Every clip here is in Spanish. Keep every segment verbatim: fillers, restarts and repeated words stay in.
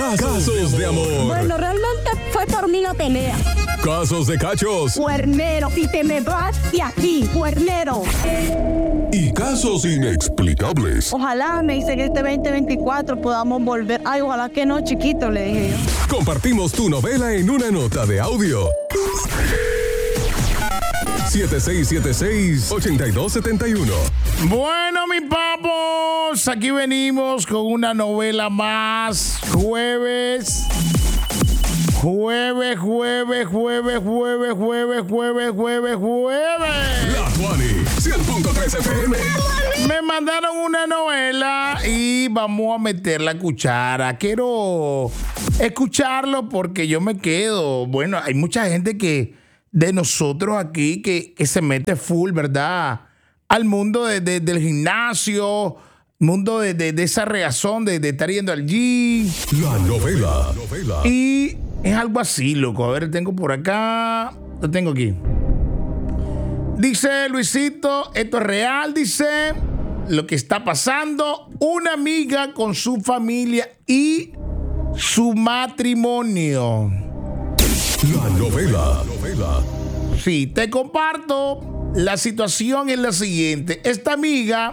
Casos de amor. Bueno, realmente fue por mí no tenía. Casos de cachos. Cuernero, y te me vas de aquí, cuernero. Y casos inexplicables. Ojalá, me dice que este veinte veinticuatro podamos volver. Ay, ojalá que no, chiquito, le dije yo. Compartimos tu novela en una nota de audio. siete seis siete seis, ocho dos siete uno. Bueno, mis papos, aquí venimos con una novela más. Jueves. Jueves, jueves, jueves, jueves, jueves, jueves, jueves, jueves. La Tuani, cien punto tres F M. Me mandaron una novela y vamos a meter la cuchara. Quiero escucharlo porque yo me quedo. Bueno, hay mucha gente que de nosotros aquí que, que se mete full, ¿verdad? Al mundo de, de, del gimnasio, mundo de, de, de esa reazón de, de estar yendo al gym. La novela. novela. Y es algo así, loco. A ver, tengo por acá. Lo tengo aquí. Dice Luisito, esto es real, dice lo que está pasando. Una amiga con su familia y su matrimonio. La novela. novela. Sí, te comparto. La situación es la siguiente. Esta amiga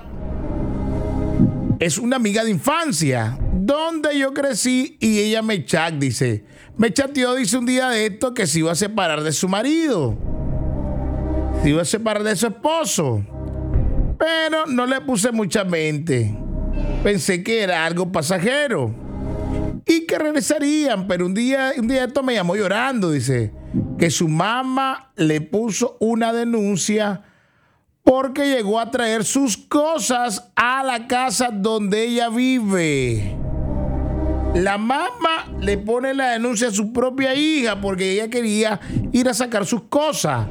es una amiga de infancia, donde yo crecí y ella me chat, dice. Me chateó, dice un día de esto que se iba a separar de su marido. Se iba a separar de su esposo. Pero no le puse mucha mente. Pensé que era algo pasajero. Y que regresarían, pero un día, un día esto me llamó llorando, dice, que su mamá le puso una denuncia porque llegó a traer sus cosas a la casa donde ella vive. La mamá le pone la denuncia a su propia hija porque ella quería ir a sacar sus cosas.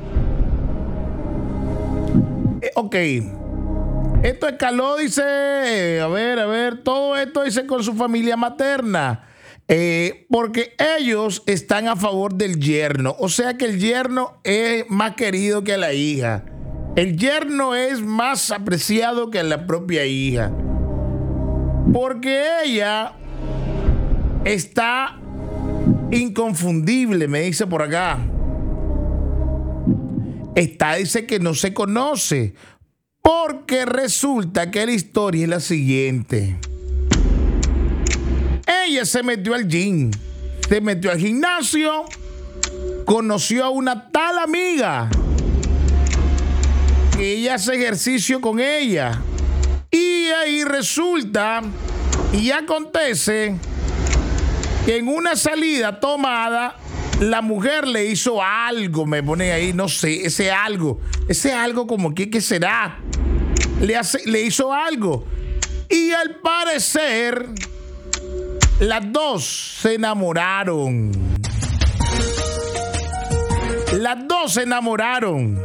Eh, ok. Esto escaló, dice, a ver, a ver, todo esto dice con su familia materna, eh, porque ellos están a favor del yerno, o sea que el yerno es más querido que la hija, el yerno es más apreciado que la propia hija, porque ella está inconfundible, me dice por acá, está, dice que no se conoce. Porque resulta que la historia es la siguiente. Ella se metió al gym, se metió al gimnasio, conoció a una tal amiga que ella hace ejercicio con ella. Y ahí resulta y acontece que en una salida tomada, la mujer le hizo algo, me pone ahí, no sé, ese algo, ese algo como que, ¿qué será? Le, hace, le hizo algo. Y al parecer, las dos se enamoraron. Las dos se enamoraron.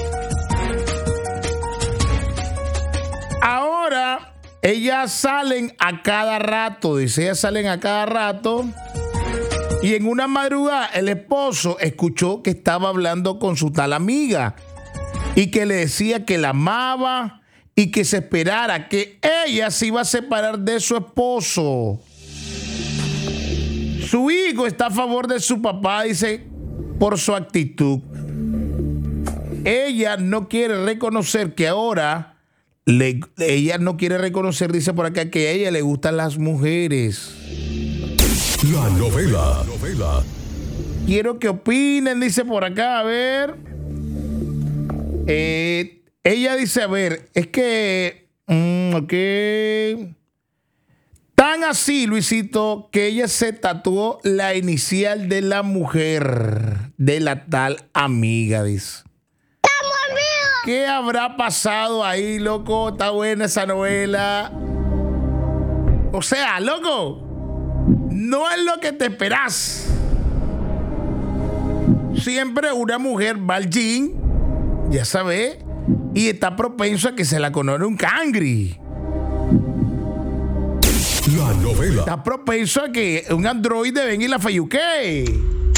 Ahora, ellas salen a cada rato, dice, ellas salen a cada rato. Y en una madrugada el esposo escuchó que estaba hablando con su tal amiga y que le decía que la amaba y que se esperara, que ella se iba a separar de su esposo. Su hijo está a favor de su papá, dice, por su actitud. Ella no quiere reconocer que ahora, le, ella no quiere reconocer, dice por acá, que a ella le gustan las mujeres. La novela. novela. Quiero que opinen, dice por acá, a ver. Eh, ella dice, a ver, es que, mm, ok. Tan así, Luisito, que ella se tatuó la inicial de la mujer, de la tal amiga, dice. ¡Estamos amigos! ¿Qué habrá pasado ahí, loco? Está buena esa novela. O sea, loco, no es lo que te esperas. Siempre una mujer va al gym, ya sabes, y está propenso a que se la conore un cangri. La novela. Está propenso a que un androide venga y la falluque.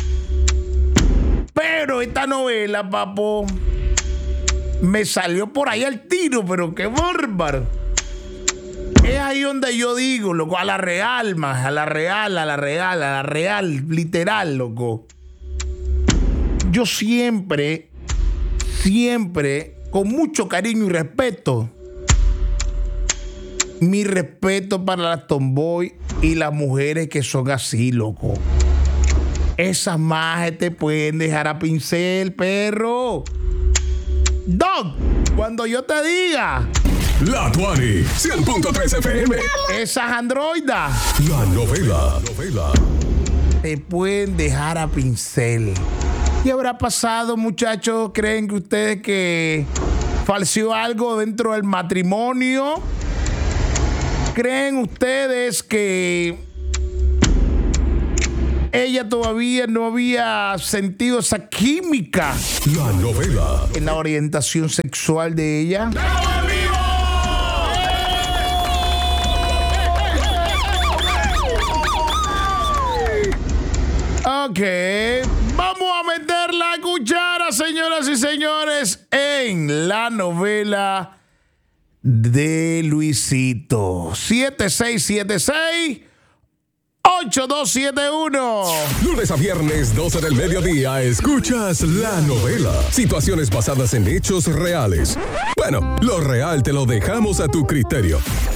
Pero esta novela, papo, me salió por ahí al tiro, pero qué bárbaro. Es ahí donde yo digo, loco, a la real, más, a la real, a la real, a la real, literal, loco. Yo siempre, siempre, con mucho cariño y respeto, mi respeto para las tomboy y las mujeres que son así, loco. Esas majes te pueden dejar a pincel, perro. Dog, cuando yo te diga... La Tuani, cien punto tres F M. Esas androidas. La novela. novela. Te pueden dejar a pincel. ¿Qué habrá pasado, muchachos? ¿Creen que ustedes que falseó algo dentro del matrimonio? ¿Creen ustedes que ella todavía no había sentido esa química La novela. en la orientación sexual de ella? Ok, vamos a meter la cuchara, señoras y señores, en la novela de Luisito. siete seis siete seis, ocho dos siete uno. Lunes a viernes, doce del mediodía, escuchas La Novela. Situaciones basadas en hechos reales. Bueno, lo real te lo dejamos a tu criterio.